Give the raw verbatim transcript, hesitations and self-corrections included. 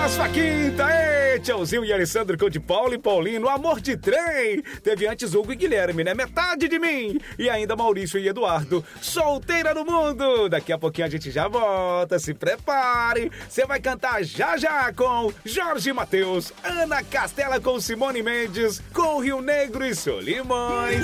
Próxima quinta, ei, Tchauzinho e Alessandro com de Paulo e Paulino, Amor de Trem. Teve antes Hugo e Guilherme, né? Metade de mim. E ainda Maurício e Eduardo, Solteira no Mundo. Daqui a pouquinho a gente já volta, se prepare. Você vai cantar já já com Jorge Mateus, Ana Castela com Simone Mendes, com Rio Negro e Solimões.